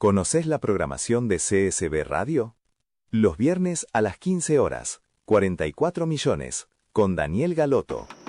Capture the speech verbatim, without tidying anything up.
¿Conocés la programación de C S B Radio? Los viernes a las quince horas, cuarenta y cuatro millones, con Daniel Galoto.